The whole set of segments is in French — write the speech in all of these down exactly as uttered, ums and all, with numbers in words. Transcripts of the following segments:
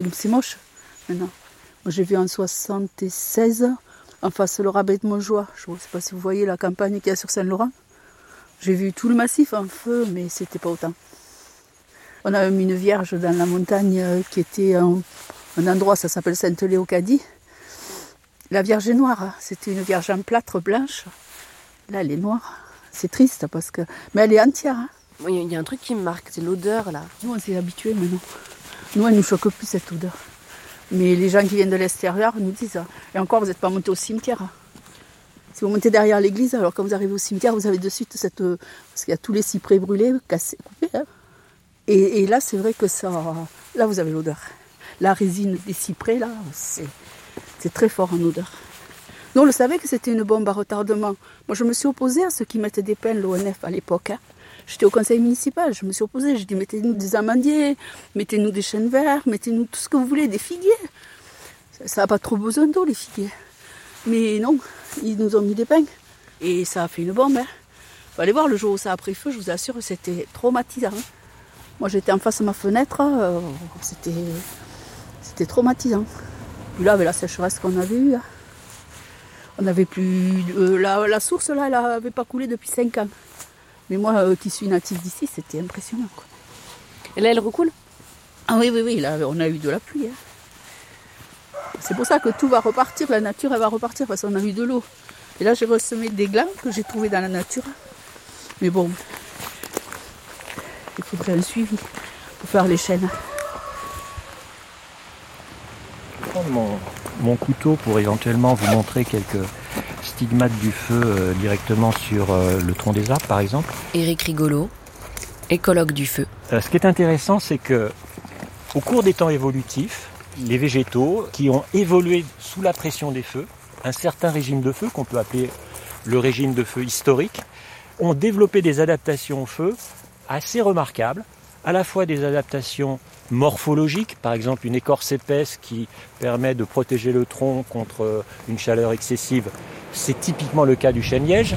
c'est moche maintenant. Moi j'ai vu en soixante-seize, en face le rabais de Montjoie, je ne sais pas si vous voyez la campagne qu'il y a sur Saint-Laurent. J'ai vu tout le massif en feu, mais c'était pas autant. On a mis une vierge dans la montagne qui était un, un endroit, ça s'appelle Sainte-Léocadie. La vierge est noire, c'était une vierge en plâtre blanche. Là, elle est noire. C'est triste parce que... Mais elle est entière. Hein. Il y a un truc qui me marque, c'est l'odeur là. Nous, on s'est habitués maintenant. Nous, elle ne nous choque plus cette odeur. Mais les gens qui viennent de l'extérieur nous disent ça. Et encore, vous n'êtes pas montés au cimetière. Si vous montez derrière l'église, alors quand vous arrivez au cimetière, vous avez de suite cette... Parce qu'il y a tous les cyprès brûlés, cassés, coupés. Hein. Et, et là, c'est vrai que ça... Là, vous avez l'odeur. La résine des cyprès, là, c'est, c'est très fort en odeur. Nous, on le savait que c'était une bombe à retardement. Moi, je me suis opposée à ceux qui mettaient des pins, l'O N F, à l'époque. Hein. J'étais au conseil municipal, je me suis opposée. J'ai dit, mettez-nous des amandiers, mettez-nous des chênes verts, mettez-nous tout ce que vous voulez, des figuiers. Ça n'a pas trop besoin d'eau, les figuiers. Mais non, ils nous ont mis des pins. Et ça a fait une bombe. Hein. Vous allez voir, le jour où ça a pris feu, je vous assure, c'était traumatisant. Hein. Moi, j'étais en face de ma fenêtre, euh, c'était, c'était traumatisant. Puis là, avec la sécheresse qu'on avait eue, hein, on n'avait plus... Euh, la, la source, là, elle n'avait pas coulé depuis cinq ans. Mais moi, euh, qui suis native d'ici, c'était impressionnant. Quoi. Et là, elle recoule ? Ah oui, oui, oui, là, on a eu de la pluie. Hein. C'est pour ça que tout va repartir, la nature, elle va repartir, parce qu'on a eu de l'eau. Et là, j'ai ressemé des glands que j'ai trouvés dans la nature. Mais bon, il faudrait un suivi pour faire les chênes. Je vais prendre mon, mon couteau pour éventuellement vous montrer quelques stigmates du feu euh, directement sur euh, le tronc des arbres, par exemple. Éric Rigolo, écologue du feu. Euh, ce qui est intéressant, c'est que au cours des temps évolutifs, les végétaux qui ont évolué sous la pression des feux, un certain régime de feu qu'on peut appeler le régime de feu historique, ont développé des adaptations au feu assez remarquables, à la fois des adaptations morphologiques, par exemple une écorce épaisse qui permet de protéger le tronc contre une chaleur excessive, c'est typiquement le cas du chêne-liège,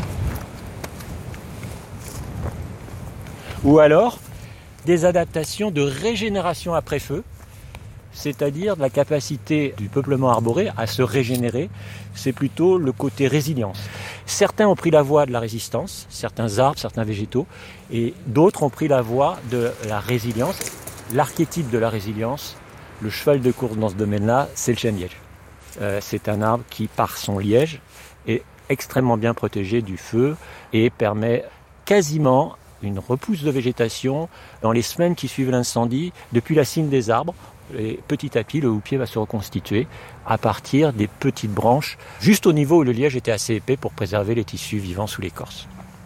ou alors des adaptations de régénération après feu, c'est-à-dire la capacité du peuplement arboré à se régénérer, c'est plutôt le côté résilience. Certains ont pris la voie de la résistance, certains arbres, certains végétaux, et d'autres ont pris la voie de la résilience. L'archétype de la résilience, le cheval de course dans ce domaine-là, c'est le chêne-liège. Euh, c'est un arbre qui, par son liège, est extrêmement bien protégé du feu et permet quasiment une repousse de végétation dans les semaines qui suivent l'incendie, depuis la cime des arbres. Et petit à petit, le houppier va se reconstituer à partir des petites branches, juste au niveau où le liège était assez épais pour préserver les tissus vivants sous l'écorce.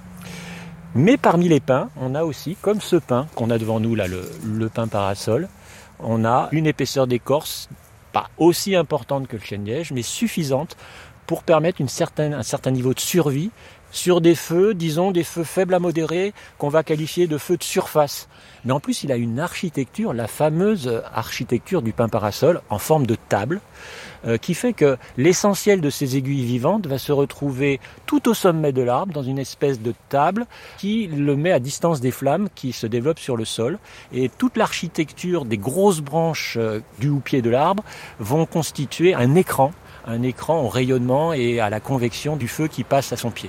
Mais parmi les pins, on a aussi, comme ce pin qu'on a devant nous, là, le, le pin parasol, on a une épaisseur d'écorce pas aussi importante que le chêne-liège, mais suffisante pour permettre une certaine, un certain niveau de survie sur des feux, disons des feux faibles à modérés, qu'on va qualifier de feux de surface. Mais en plus, il a une architecture, la fameuse architecture du pin parasol, en forme de table, euh, qui fait que l'essentiel de ces aiguilles vivantes va se retrouver tout au sommet de l'arbre, dans une espèce de table qui le met à distance des flammes qui se développent sur le sol. Et toute l'architecture des grosses branches euh, du houppier de l'arbre vont constituer un écran, un écran au rayonnement et à la convection du feu qui passe à son pied.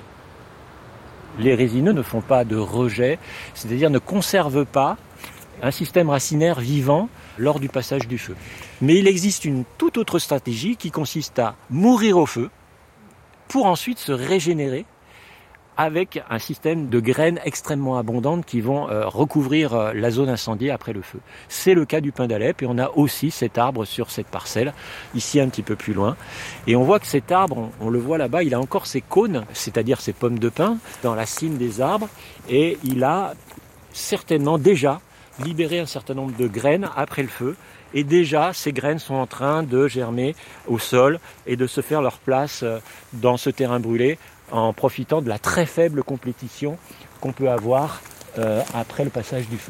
Les résineux ne font pas de rejet, c'est-à-dire ne conservent pas un système racinaire vivant lors du passage du feu. Mais il existe une toute autre stratégie qui consiste à mourir au feu pour ensuite se régénérer avec un système de graines extrêmement abondantes qui vont euh, recouvrir euh, la zone incendiée après le feu. C'est le cas du pin d'Alep et on a aussi cet arbre sur cette parcelle, ici un petit peu plus loin. Et on voit que cet arbre, on, on le voit là-bas, il a encore ses cônes, c'est-à-dire ses pommes de pin, dans la cime des arbres et il a certainement déjà libéré un certain nombre de graines après le feu. Et déjà, ces graines sont en train de germer au sol et de se faire leur place dans ce terrain brûlé en profitant de la très faible compétition qu'on peut avoir euh, après le passage du feu.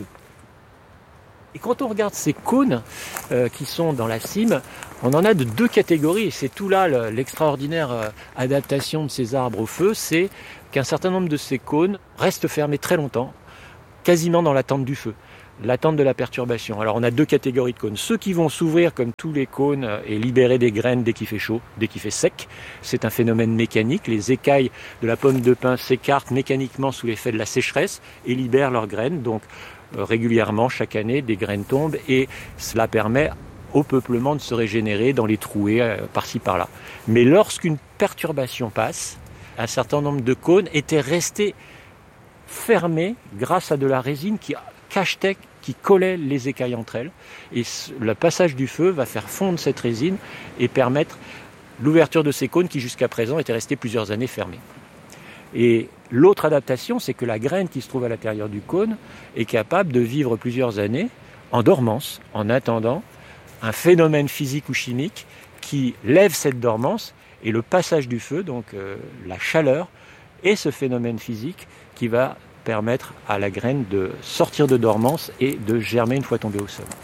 Et quand on regarde ces cônes euh, qui sont dans la cime, on en a de deux catégories. Et c'est tout là le, l'extraordinaire euh, adaptation de ces arbres au feu, c'est qu'un certain nombre de ces cônes restent fermés très longtemps, quasiment dans l'attente du feu. l'attente de la perturbation. Alors on a deux catégories de cônes. Ceux qui vont s'ouvrir comme tous les cônes et libérer des graines dès qu'il fait chaud, dès qu'il fait sec. C'est un phénomène mécanique. Les écailles de la pomme de pin s'écartent mécaniquement sous l'effet de la sécheresse et libèrent leurs graines. Donc euh, régulièrement, chaque année, des graines tombent et cela permet au peuplement de se régénérer dans les trouées euh, par-ci par-là. Mais lorsqu'une perturbation passe, un certain nombre de cônes étaient restés fermés grâce à de la résine qui cachetait, qui collait les écailles entre elles. Et le passage du feu va faire fondre cette résine et permettre l'ouverture de ces cônes qui jusqu'à présent étaient restés plusieurs années fermés. Et l'autre adaptation, c'est que la graine qui se trouve à l'intérieur du cône est capable de vivre plusieurs années en dormance, en attendant un phénomène physique ou chimique qui lève cette dormance, et le passage du feu, donc euh, la chaleur, est ce phénomène physique qui va permettre à la graine de sortir de dormance et de germer une fois tombée au sol.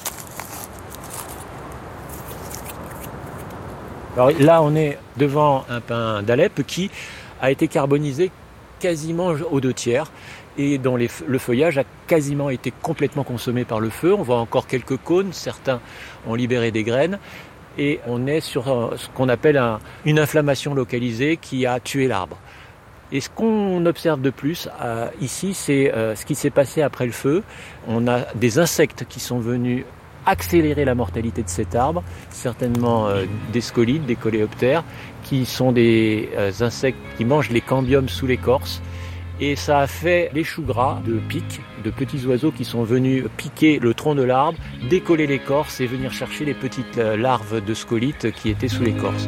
Alors là, on est devant un pin d'Alep qui a été carbonisé quasiment aux deux tiers et dont les, le feuillage a quasiment été complètement consommé par le feu. On voit encore quelques cônes, certains ont libéré des graines et on est sur un, ce qu'on appelle un, une inflammation localisée qui a tué l'arbre. Et ce qu'on observe de plus euh, ici, c'est euh, ce qui s'est passé après le feu. On a des insectes qui sont venus accélérer la mortalité de cet arbre, certainement euh, des scolides, des coléoptères, qui sont des euh, insectes qui mangent les cambiums sous l'écorce. Et ça a fait les choux gras de pics, de petits oiseaux qui sont venus piquer le tronc de l'arbre, décoller l'écorce et venir chercher les petites larves de scolites qui étaient sous l'écorce.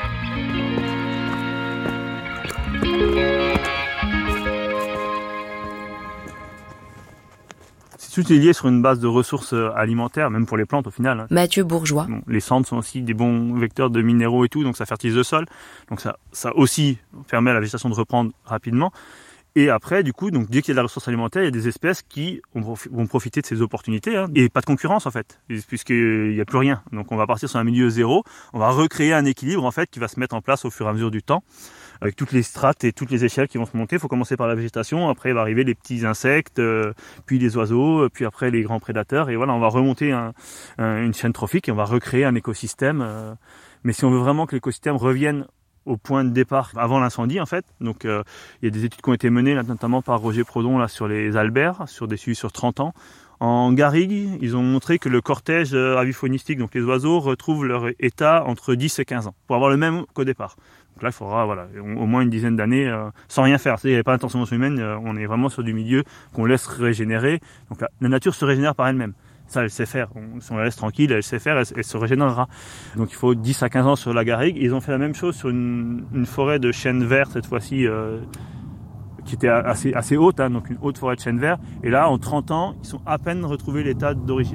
Tout est lié sur une base de ressources alimentaires, même pour les plantes au final. Mathieu Bourgeois. Bon, les cendres sont aussi des bons vecteurs de minéraux et tout, donc ça fertilise le sol. Donc ça, ça aussi permet à la végétation de reprendre rapidement. Et après, du coup, donc dès qu'il y a de la ressource alimentaire, il y a des espèces qui vont profiter de ces opportunités, hein, et pas de concurrence en fait, puisqu'il n'y a plus rien. Donc on va partir sur un milieu zéro, on va recréer un équilibre en fait qui va se mettre en place au fur et à mesure du temps, avec toutes les strates et toutes les échelles qui vont se monter. Il faut commencer par la végétation, après il va arriver les petits insectes, euh, puis les oiseaux, puis après les grands prédateurs, et voilà, on va remonter un, un, une chaîne trophique et on va recréer un écosystème. Euh, mais si on veut vraiment que l'écosystème revienne au point de départ avant l'incendie en fait. Donc euh, il y a des études qui ont été menées là, notamment par Roger Prodon là, sur les Alberts, sur des suivis sur trente ans. En garrigue, ils ont montré que le cortège aviphonistique, donc les oiseaux, retrouvent leur état entre dix et quinze ans, pour avoir le même qu'au départ. Donc là, il faudra voilà, au moins une dizaine d'années euh, sans rien faire. C'est-à-dire, il n'y a pas d'intervention humaine, euh, on est vraiment sur du milieu qu'on laisse régénérer. Donc là, la nature se régénère par elle-même. Ça, elle sait faire. On, si on la laisse tranquille, elle sait faire, elle, elle se régénérera. Donc il faut dix à quinze ans sur la garrigue. Ils ont fait la même chose sur une, une forêt de chênes verts, cette fois-ci, euh, qui était assez, assez haute, hein, donc une haute forêt de chênes verts. Et là, en trente ans, ils sont à peine retrouvés l'état d'origine.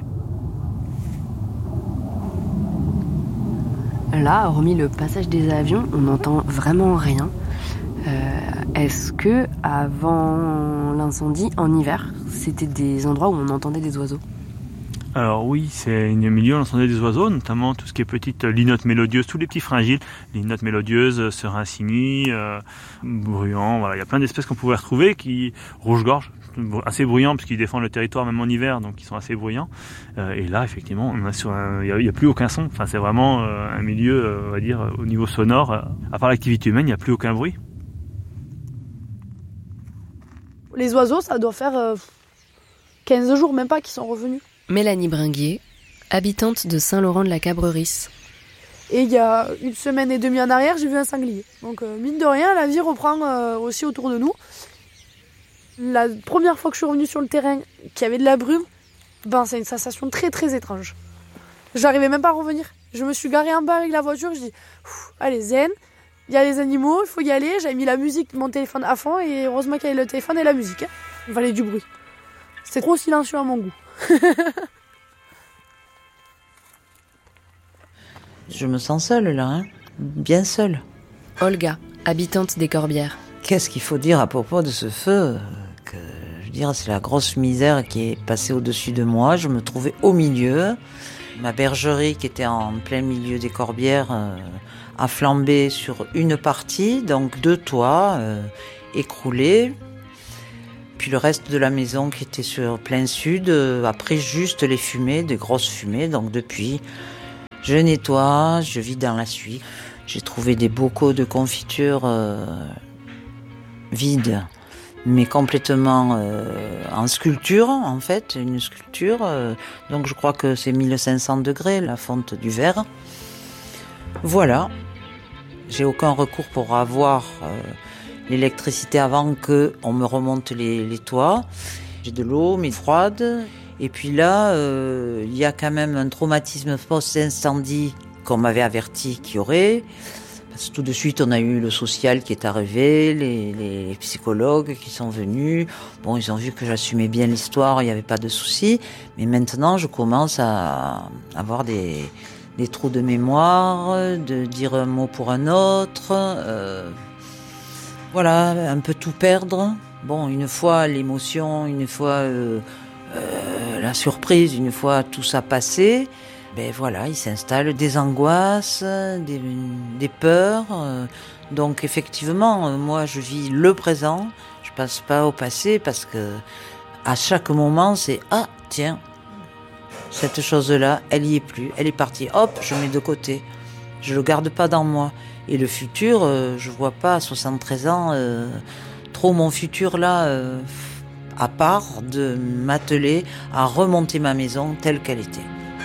Là, hormis le passage des avions, on n'entend vraiment rien. Euh, est-ce que avant l'incendie, en hiver, c'était des endroits où on entendait des oiseaux ? Alors oui, c'est un milieu où on entendait des oiseaux, notamment tout ce qui est petites linottes mélodieuses, tous les petits fringiles, linottes mélodieuses, serincini, euh, bruyants, voilà, il y a plein d'espèces qu'on pouvait retrouver, qui rouge-gorge, assez bruyants parce qu'ils défendent le territoire même en hiver, donc ils sont assez bruyants. Euh, et là, effectivement, on a sur un, il n'y a, a plus aucun son. Enfin, c'est vraiment euh, un milieu, euh, on va dire, au niveau sonore, euh, à part l'activité humaine, il n'y a plus aucun bruit. Les oiseaux, ça doit faire euh, quinze jours, même pas, qu'ils sont revenus. Mélanie Bringuier, habitante de Saint-Laurent-de-la-Cabrerie. Et il y a une semaine et demie en arrière, j'ai vu un sanglier. Donc euh, mine de rien, la vie reprend euh, aussi autour de nous. La première fois que je suis revenue sur le terrain, qu'il y avait de la brume, ben c'est une sensation très très étrange. J'arrivais même pas à revenir. Je me suis garée en bas avec la voiture, je dis allez zen, il y a les animaux, il faut y aller. J'avais mis la musique, mon téléphone à fond, et heureusement qu'il y avait le téléphone et la musique. Hein. Il fallait du bruit. C'était trop silencieux à mon goût. Je me sens seule là, hein, bien seule. Olga, habitante des Corbières. Qu'est-ce qu'il faut dire à propos de ce feu ? Que, je veux dire, c'est la grosse misère qui est passée au-dessus de moi. Je me trouvais au milieu. Ma bergerie, qui était en plein milieu des Corbières, euh, a flambé sur une partie, donc deux toits euh, écroulés. Puis le reste de la maison qui était sur plein sud euh, a pris juste les fumées, des grosses fumées. Donc depuis, je nettoie, je vis dans la suie. J'ai trouvé des bocaux de confiture euh, vides, mais complètement euh, en sculpture, en fait, une sculpture. Euh, donc je crois que c'est mille cinq cents degrés, la fonte du verre. Voilà. J'ai aucun recours pour avoir euh, l'électricité avant qu'on me remonte les, les toits. J'ai de l'eau, mais froide. Et puis là, euh, il y a quand même un traumatisme post-incendie qu'on m'avait averti qu'il y aurait. Parce que tout de suite, on a eu le social qui est arrivé, les, les psychologues qui sont venus. Bon, ils ont vu que j'assumais bien l'histoire, il n'y avait pas de souci. Mais maintenant, je commence à avoir des, des trous de mémoire, de dire un mot pour un autre. Euh, voilà, un peu tout perdre. Bon, une fois l'émotion, une fois euh, euh, la surprise, une fois tout ça passé. Ben voilà, il s'installe des angoisses, des, des peurs. Donc effectivement, moi je vis le présent, je passe pas au passé parce que à chaque moment c'est ah tiens, cette chose-là, elle y est plus, elle est partie. Hop, je mets de côté, je le garde pas dans moi. Et le futur, euh, je vois pas à soixante-treize ans euh, trop mon futur là, euh, à part de m'atteler à remonter ma maison telle qu'elle était.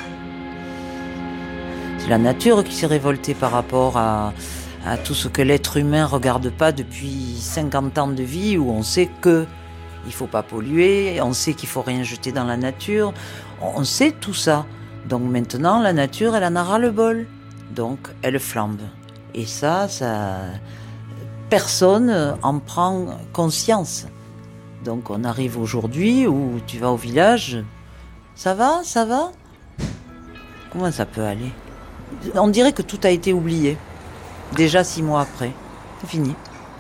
C'est la nature qui s'est révoltée par rapport à, à tout ce que l'être humain regarde pas depuis cinquante ans de vie où on sait que il faut pas polluer, on sait qu'il faut rien jeter dans la nature, on sait tout ça. Donc maintenant, la nature, elle en a ras-le-bol. Donc elle flambe. Et ça, ça, personne en prend conscience. Donc on arrive aujourd'hui où tu vas au village, ça va, ça va ? Comment ça peut aller ? On dirait que tout a été oublié. Déjà six mois après. C'est fini.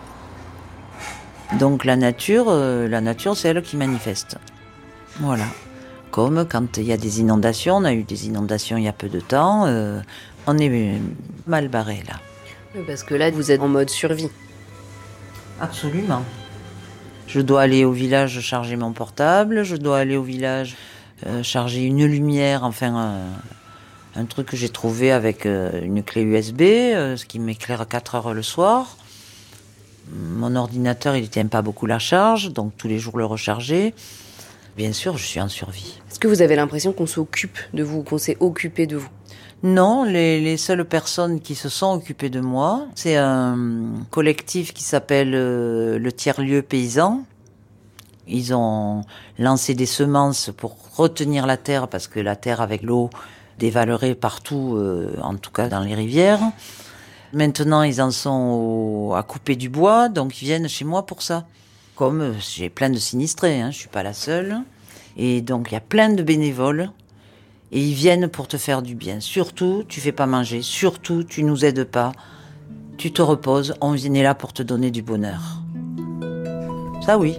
Donc la nature, euh, la nature, c'est elle qui manifeste. Voilà. Comme quand il y a des inondations, on a eu des inondations il y a peu de temps, euh, on est mal barré là. Parce que là, vous êtes en mode survie. Absolument. Je dois aller au village charger mon portable, je dois aller au village euh, charger une lumière, enfin... Euh, un truc que j'ai trouvé avec euh, une clé U S B, euh, ce qui m'éclaire à quatre heures le soir. Mon ordinateur, il ne tient pas beaucoup la charge, donc tous les jours le recharger. Bien sûr, je suis en survie. Est-ce que vous avez l'impression qu'on s'occupe de vous, qu'on s'est occupé de vous ? Non, les, les seules personnes qui se sont occupées de moi, c'est un collectif qui s'appelle euh, le Tiers-Lieu Paysan. Ils ont lancé des semences pour retenir la terre, parce que la terre avec l'eau dévalorés partout, euh, en tout cas dans les rivières. Maintenant, ils en sont au, à couper du bois, donc ils viennent chez moi pour ça. Comme euh, j'ai plein de sinistrés, hein, je suis pas la seule. Et donc, il y a plein de bénévoles. Et ils viennent pour te faire du bien. Surtout, tu fais pas manger. Surtout, tu nous aides pas. Tu te reposes. On est là pour te donner du bonheur. Ça, oui.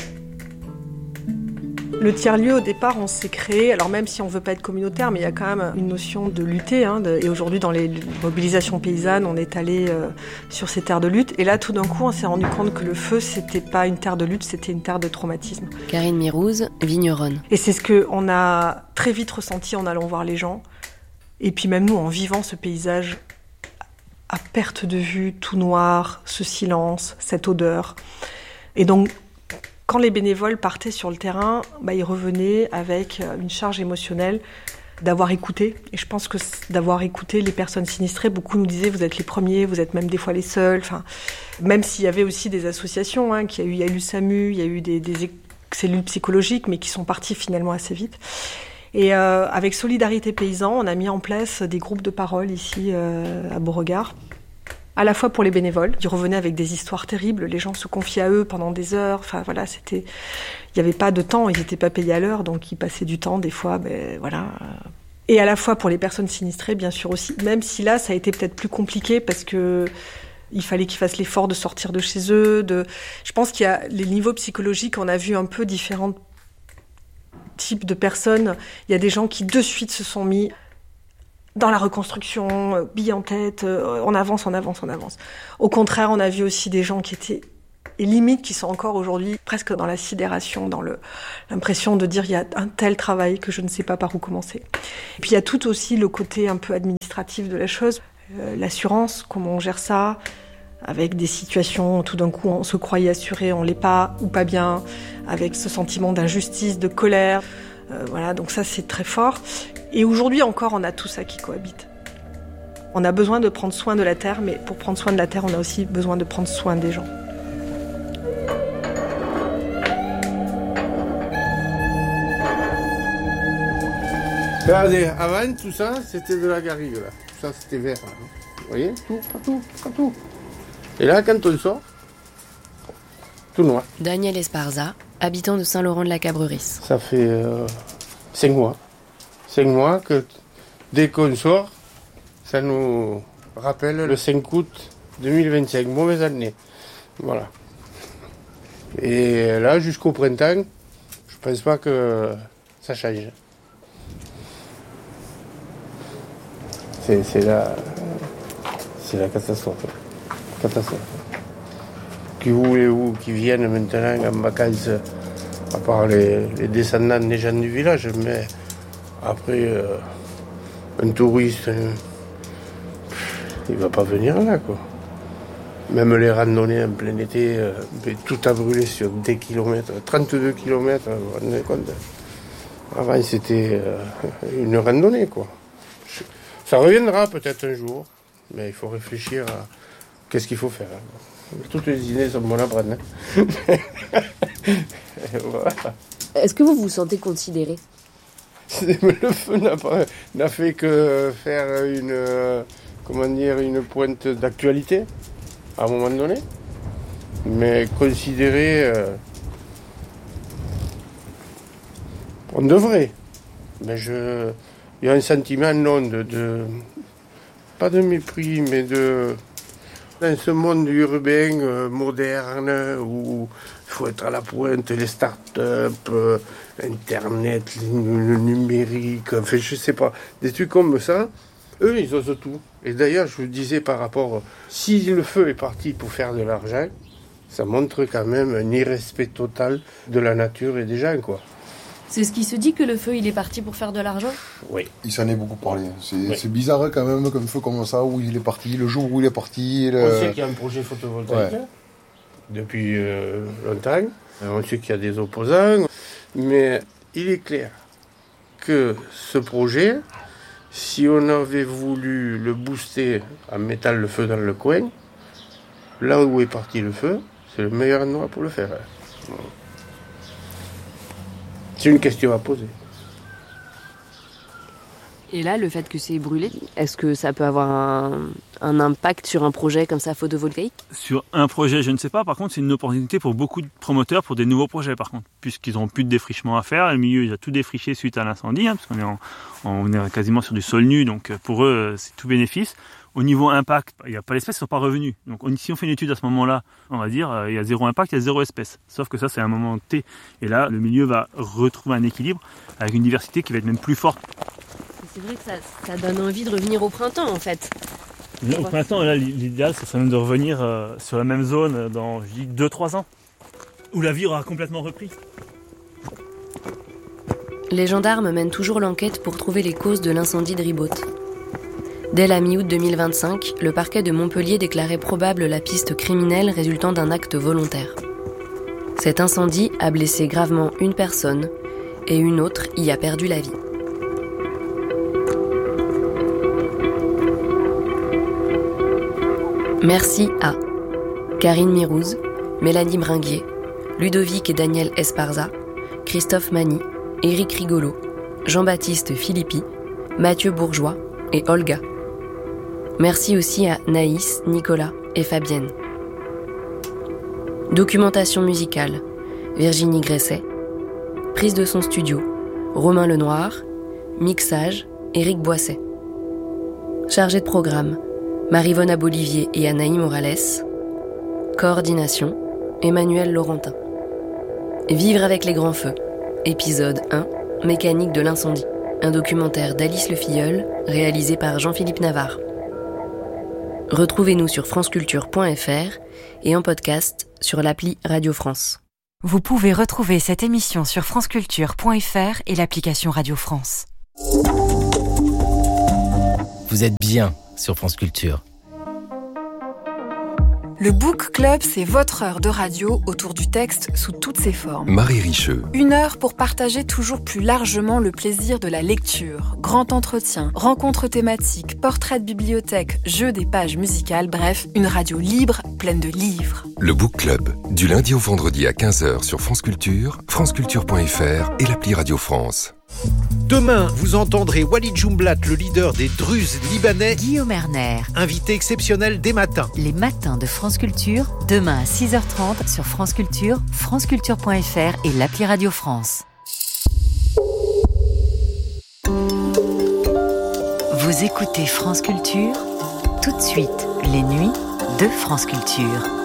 Le tiers-lieu, au départ, on s'est créé, alors même si on ne veut pas être communautaire, mais il y a quand même une notion de lutter. Hein, de, et aujourd'hui, dans les mobilisations paysannes, on est allé euh, sur ces terres de lutte. Et là, tout d'un coup, on s'est rendu compte que le feu, c'était pas une terre de lutte, c'était une terre de traumatisme. Karine Mirouz, vigneronne. Et c'est ce qu'on a très vite ressenti en allant voir les gens. Et puis même nous, en vivant ce paysage à perte de vue, tout noir, ce silence, cette odeur. Et donc, quand les bénévoles partaient sur le terrain, bah, ils revenaient avec une charge émotionnelle d'avoir écouté. Et je pense que d'avoir écouté les personnes sinistrées, beaucoup nous disaient « vous êtes les premiers, vous êtes même des fois les seuls ». Enfin, même s'il y avait aussi des associations, hein, qu'il y a eu, il y a eu le SAMU, il y a eu des, des cellules psychologiques, mais qui sont parties finalement assez vite. Et euh, avec Solidarité Paysan, on a mis en place des groupes de parole ici euh, à Beauregard. À la fois pour les bénévoles, ils revenaient avec des histoires terribles, les gens se confiaient à eux pendant des heures, enfin voilà, c'était... Il n'y avait pas de temps, ils n'étaient pas payés à l'heure, donc ils passaient du temps, des fois, ben voilà... Et à la fois pour les personnes sinistrées, bien sûr aussi, même si là, ça a été peut-être plus compliqué, parce que il fallait qu'ils fassent l'effort de sortir de chez eux, de... Je pense qu'il y a les niveaux psychologiques, on a vu un peu différents types de personnes. Il y a des gens qui, de suite, se sont mis... dans la reconstruction, bille en tête, on avance, on avance, on avance. Au contraire, on a vu aussi des gens qui étaient et limite qui sont encore aujourd'hui presque dans la sidération, dans le, l'impression de dire il y a un tel travail que je ne sais pas par où commencer. Et puis il y a tout aussi le côté un peu administratif de la chose, euh, l'assurance, comment on gère ça, avec des situations où tout d'un coup on se croyait assuré, on l'est pas ou pas bien, avec ce sentiment d'injustice, de colère. Euh, voilà, donc ça c'est très fort. Et aujourd'hui encore, on a tout ça qui cohabite. On a besoin de prendre soin de la terre, mais pour prendre soin de la terre, on a aussi besoin de prendre soin des gens. Regardez, avant tout ça, c'était de la garrigue là. Tout ça c'était vert. Là. Vous voyez, tout, partout, partout. Et là, quand on sort, tout noir. Daniel Esparza, habitant de Saint-Laurent-de-la-Cabrerie. Ça fait euh, cinq mois. Cinq mois que dès qu'on sort, ça nous rappelle le cinq août deux mille vingt-cinq, mauvaise année. Voilà. Et là, jusqu'au printemps, je pense pas que ça change. C'est, c'est la, c'est la catastrophe. Catastrophe. Qui voulez-vous qui viennent maintenant en vacances, à part les, les descendants des gens du village, mais après, euh, un touriste, euh, il va pas venir là, quoi. Même les randonnées en plein été, euh, tout a brûlé sur des kilomètres, trente-deux kilomètres, vous vous rendez compte. Avant, c'était euh, une randonnée, quoi. Ça reviendra peut-être un jour, mais il faut réfléchir à qu'est-ce qu'il faut faire. Toutes les idées sont bonnes à prendre. Voilà. Est-ce que vous vous sentez considéré ? Le feu n'a, pas, n'a fait que faire une, euh, comment dire, une pointe d'actualité à un moment donné. Mais considéré, euh, on devrait. Mais je, il y a un sentiment non de, de, pas de mépris, mais de, dans ce monde urbain euh, moderne où il faut être à la pointe, les start-up, euh, Internet, le numérique, enfin je sais pas, des trucs comme ça, eux ils osent tout. Et d'ailleurs je vous disais par rapport, si le feu est parti pour faire de l'argent, ça montre quand même un irrespect total de la nature et des gens, quoi. C'est ce qui se dit que le feu il est parti pour faire de l'argent ? Oui. Il s'en est beaucoup parlé. C'est, oui. c'est bizarre quand même comme feu comme ça, où il est parti, le jour où il est parti. Le... On sait qu'il y a un projet photovoltaïque ouais. depuis euh, longtemps. On sait qu'il y a des opposants. Mais il est clair que ce projet, si on avait voulu le booster en mettant le feu dans le coin, là où est parti le feu, c'est le meilleur endroit pour le faire. C'est une question à poser. Et là, le fait que c'est brûlé, est-ce que ça peut avoir un, un impact sur un projet comme ça photovoltaïque ? Sur un projet, je ne sais pas. Par contre, c'est une opportunité pour beaucoup de promoteurs pour des nouveaux projets, par contre. Puisqu'ils n'auront plus de défrichement à faire. Le milieu, il a tout défriché suite à l'incendie, hein, parce qu'on est, en, on est quasiment sur du sol nu. Donc pour eux, c'est tout bénéfice. Au niveau impact, il n'y a pas l'espèce, ils ne sont pas revenus. Donc si on fait une étude à ce moment-là, on va dire il y a zéro impact, il y a zéro espèce. Sauf que ça, c'est un moment T. Et là, le milieu va retrouver un équilibre avec une diversité qui va être même plus forte. C'est vrai que ça, ça donne envie de revenir au printemps, en fait. Au printemps, là, l'idéal, c'est de revenir euh, sur la même zone dans, je dis, deux trois ans, où la vie aura complètement repris. Les gendarmes mènent toujours l'enquête pour trouver les causes de l'incendie de Ribaute. Dès la mi-août deux mille vingt-cinq, le parquet de Montpellier déclarait probable la piste criminelle résultant d'un acte volontaire. Cet incendie a blessé gravement une personne et une autre y a perdu la vie. Merci à Karine Mirouz, Mélanie Bringuier, Ludovic et Daniel Esparza, Christophe Mani, Éric Rigolo, Jean-Baptiste Philippi, Mathieu Bourgeois et Olga. Merci aussi à Naïs, Nicolas et Fabienne. Documentation musicale, Virginie Gresset. Prise de son studio, Romain Lenoir. Mixage, Éric Boisset. Chargé de programme, Marivonna Bolivier et Anaï Morales. Coordination, Emmanuel Laurentin. Vivre avec les grands feux, épisode un, Mécanique de l'incendie. Un documentaire d'Alice Le Filleul, réalisé par Jean-Philippe Navarre. Retrouvez-nous sur franceculture point f r et en podcast sur l'appli Radio France. Vous pouvez retrouver cette émission sur franceculture point f r et l'application Radio France. Vous êtes bien sur France Culture. Le Book Club, c'est votre heure de radio autour du texte sous toutes ses formes. Marie Richeux. Une heure pour partager toujours plus largement le plaisir de la lecture. Grand entretien, rencontres thématiques, portraits de bibliothèque, jeux des pages musicales, bref, une radio libre, pleine de livres. Le Book Club, du lundi au vendredi à quinze heures sur France Culture, franceculture point f r et l'appli Radio France. Demain, vous entendrez Walid Jumblat, le leader des Druzes libanais. Guillaume Erner, invité exceptionnel des matins. Les matins de France Culture, demain à six heures trente sur France Culture, franceculture point f r et l'appli Radio France. Vous écoutez France Culture, tout de suite, les nuits de France Culture.